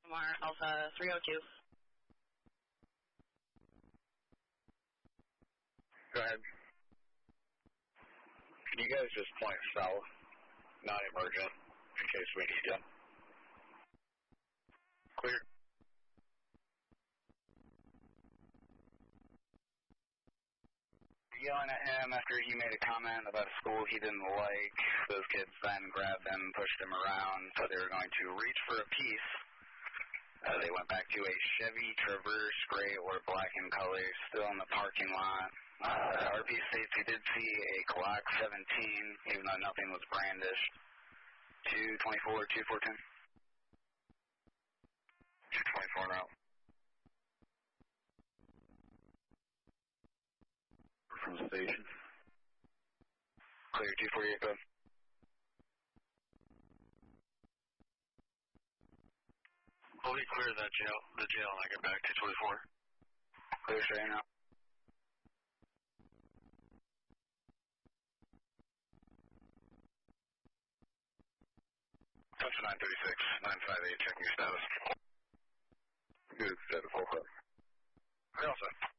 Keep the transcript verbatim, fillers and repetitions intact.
Omar Alpha three oh two. Go ahead. Can you guys just point south, not emergent, in case we need you? Clear. Yelling at him after he made a comment about a school he didn't like. Those kids then grabbed him, pushed him around, so they were going to reach for a piece. Uh, they went back to a Chevy Traverse, gray or black in color, still in the parking lot. Uh, R P states he did see a Glock seventeen, even though nothing was brandished. two twenty-four, two four ten. two twenty-four now. From the station. Clear, two forty-eight, go. Fully clear that jail, the jail, and I get back to twenty-four. Clear straight now. Touch nine thirty-six, nine five eight, checking your status. Good, status, full clear. Clear also.